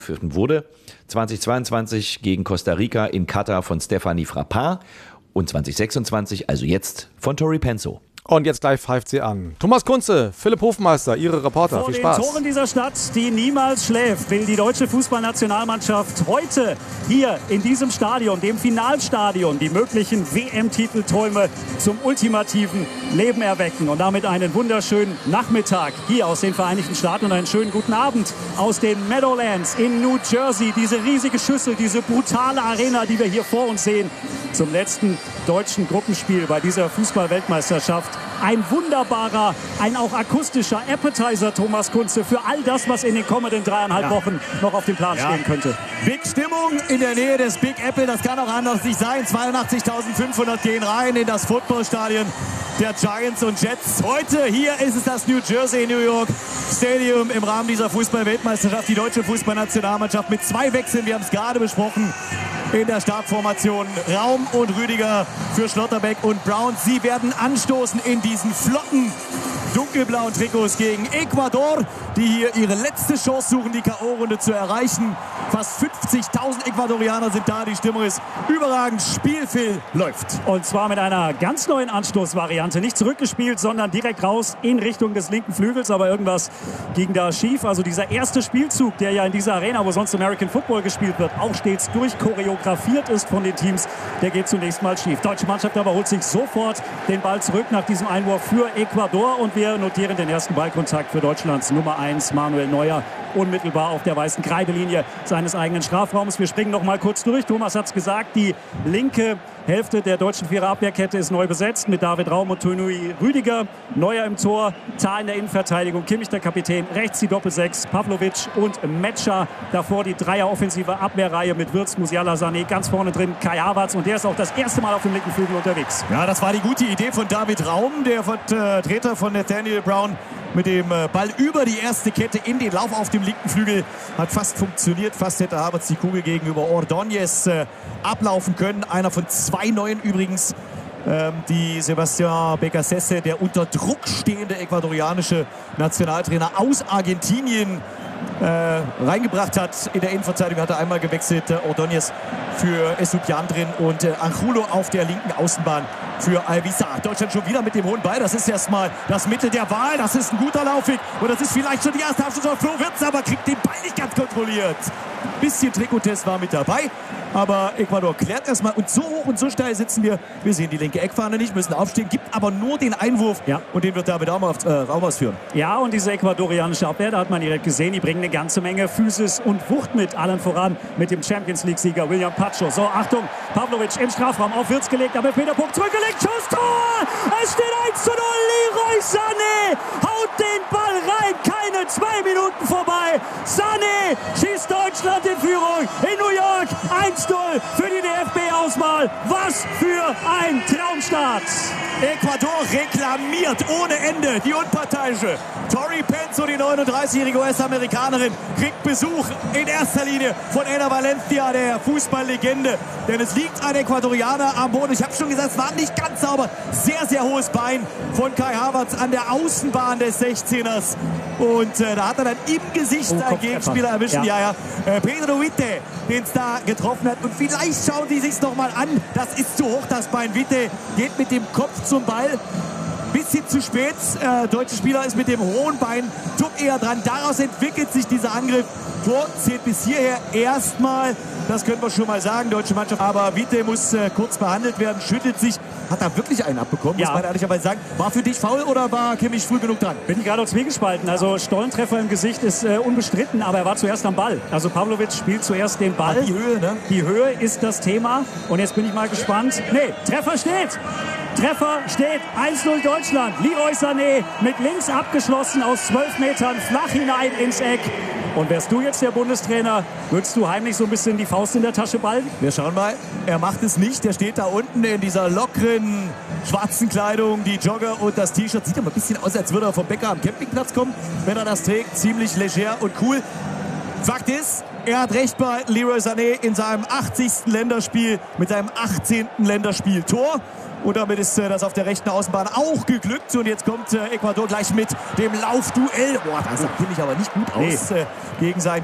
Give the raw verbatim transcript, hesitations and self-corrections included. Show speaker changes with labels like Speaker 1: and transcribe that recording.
Speaker 1: wurde. zweitausendzweiundzwanzig gegen Costa Rica in Katar von Stephanie Frappard und zweitausendsechsundzwanzig, also jetzt, von Tori Penso.
Speaker 2: Und jetzt gleich pfeift sie an. Thomas Kunze, Philipp Hofmeister, Ihre Reporter.
Speaker 3: Vor
Speaker 2: Viel
Speaker 3: den
Speaker 2: Spaß.
Speaker 3: Toren dieser Stadt, die niemals schläft, will die deutsche Fußballnationalmannschaft heute hier in diesem Stadion, dem Finalstadion, die möglichen W M-Titelträume zum ultimativen Leben erwecken. Und damit einen wunderschönen Nachmittag hier aus den Vereinigten Staaten und einen schönen guten Abend aus den Meadowlands in New Jersey. Diese riesige Schüssel, diese brutale Arena, die wir hier vor uns sehen, zum letzten deutschen Gruppenspiel bei dieser Fußball-Weltmeisterschaft. Ein wunderbarer, ein auch akustischer Appetizer, Thomas Kunze, für all das, was in den kommenden dreieinhalb ja. Wochen noch auf dem Plan ja. stehen könnte.
Speaker 4: Big Stimmung in der Nähe des Big Apple, das kann auch anders nicht sein. zweiundachtzigtausendfünfhundert gehen rein in das Footballstadion der Giants und Jets. Heute hier ist es das New Jersey, New York Stadium im Rahmen dieser Fußball-Weltmeisterschaft. Die deutsche Fußballnationalmannschaft mit zwei Wechseln, wir haben es gerade besprochen, in der Startformation. Raum und Rüdiger für Schlotterbeck und Brown. Sie werden anstoßen in diesen flotten dunkelblauen Trikots gegen Ecuador, die hier ihre letzte Chance suchen, die K O-Runde zu erreichen. Fast fünfzigtausend Ecuadorianer sind da. Die Stimmung ist überragend. Spielfilm läuft.
Speaker 3: Und zwar mit einer ganz neuen Anstoßvariante. Nicht zurückgespielt, sondern direkt raus in Richtung des linken Flügels. Aber irgendwas ging da schief. Also dieser erste Spielzug, der ja in dieser Arena, wo sonst American Football gespielt wird, auch stets durchchoreografiert ist von den Teams, der geht zunächst mal schief. Deutsche Mannschaft aber holt sich sofort den Ball zurück nach diesem Einwurf für Ecuador. Und wir notieren den ersten Ballkontakt für Deutschlands Nummer eins, Manuel Neuer, unmittelbar auf der weißen Kreidelinie seines eigenen Strafraums. Wir springen noch mal kurz durch. Thomas hat es gesagt, die linke Hälfte der deutschen Vierer-Abwehrkette ist neu besetzt mit David Raum und Tonui Rüdiger. Neuer im Tor, Tah in der Innenverteidigung, Kimmich der Kapitän, rechts die Doppelsechs, Pavlovic und Metscher. Davor die Dreier-offensive Abwehrreihe mit Wirtz, Musiala, Sané, ganz vorne drin Kai Havertz. Und der ist auch das erste Mal auf dem linken Flügel unterwegs.
Speaker 4: Ja, das war die gute Idee von David Raum, der Vertreter von Nathaniel Brown, mit dem Ball über die erste Kette in den Lauf auf dem linken Flügel. Hat fast funktioniert. Fast hätte Havertz die Kugel gegenüber Ordóñez äh, ablaufen können. Einer von zwei Neuen übrigens, ähm, die Sebastián Beccacece, der unter Druck stehende ecuadorianische Nationaltrainer aus Argentinien, äh, reingebracht hat. In der Innenverteidigung hat er einmal gewechselt. Äh, Ordóñez für Estupiñán drin und äh, Angulo auf der linken Außenbahn für Alvisa. Deutschland schon wieder mit dem hohen Ball. Das ist erstmal das Mittel der Wahl. Das ist ein guter Laufweg. Und das ist vielleicht schon die erste Abschluss auf Flo Wirtz, aber kriegt den Ball nicht ganz kontrolliert. Bisschen Trikottest war mit dabei. Aber Ecuador klärt erstmal. Und so hoch und so steil sitzen wir. Wir sehen die linke Eckfahne nicht, müssen aufstehen. Gibt aber nur den Einwurf. Ja. Und den wird David Raum auf, äh, Raum ausführen.
Speaker 3: Ja, und diese ecuadorianische Abwehr, da hat man direkt gesehen, die bringen eine ganze Menge Physis und Wucht mit. Allen voran mit dem Champions League-Sieger William Pacho. So, Achtung, Pavlovic im Strafraum auf Wirtz gelegt, aber Peterpunkt zurückgelegt. Schuss, Tor! Es steht eins zu null. Leroy Sané haut den Ball rein. Keine zwei Minuten vorbei. Sané schießt Deutschland in Führung in New York. eins zu null für die D F B-Auswahl. Was für ein Traumstart.
Speaker 4: Ecuador reklamiert ohne Ende. Die Unparteiische Tori Penso, die neununddreißigjährige U S-Amerikanerin, kriegt Besuch in erster Linie von Enner Valencia, der Fußballlegende. Denn es liegt ein Ecuadorianer am Boden. Ich habe schon gesagt, es war nicht ganz sauber. Sehr, sehr hohes Bein von Kai Havertz an der Außenbahn des sechzehners. Und äh, da hat er dann im Gesicht oh, seinen Gegenspieler erwischen. Ja, ja. ja. Äh, Pedro Witte, den es da getroffen hat. Und vielleicht schauen die sich noch mal an. Das ist zu hoch, das Bein. Witte geht mit dem Kopf zum Ball. Bisschen zu spät. Äh, deutsche Spieler ist mit dem hohen Bein tuck eher dran. Daraus entwickelt sich dieser Angriff. Tor zählt bis hierher erstmal. Das können wir schon mal sagen, deutsche Mannschaft. Aber Witte muss äh, kurz behandelt werden, schüttelt sich. Hat da wirklich einen abbekommen, ja. Muss man ehrlicherweise sagen. War für dich faul oder war Kimmich früh genug dran?
Speaker 3: Bin ich gerade zwiegespalten. Also Stollentreffer im Gesicht ist äh, unbestritten, aber er war zuerst am Ball. Also Pavlovic spielt zuerst den Ball.
Speaker 4: Ja, die Höhe, ne?
Speaker 3: Die Höhe ist das Thema. Und jetzt bin ich mal gespannt. Nee, Treffer steht. Treffer steht. eins zu null Deutschland. Leroy Sané mit links abgeschlossen aus zwölf Metern flach hinein ins Eck. Und wärst du jetzt der Bundestrainer, würdest du heimlich so ein bisschen die Faust in der Tasche ballen?
Speaker 4: Wir schauen mal. Er macht es nicht. Er steht da unten in dieser lockeren schwarzen Kleidung, die Jogger und das T-Shirt. Sieht aber ein bisschen aus, als würde er vom Bäcker am Campingplatz kommen, wenn er das trägt. Ziemlich leger und cool. Fakt ist, er hat recht bei Leroy Sané in seinem achtzigsten Länderspiel mit seinem achtzehnten Länderspiel-Tor. Und damit ist äh, das auf der rechten Außenbahn auch geglückt. Und jetzt kommt äh, Ecuador gleich mit dem Laufduell. Boah, das sah, finde ich, aber nicht gut aus nee. äh, gegen seinen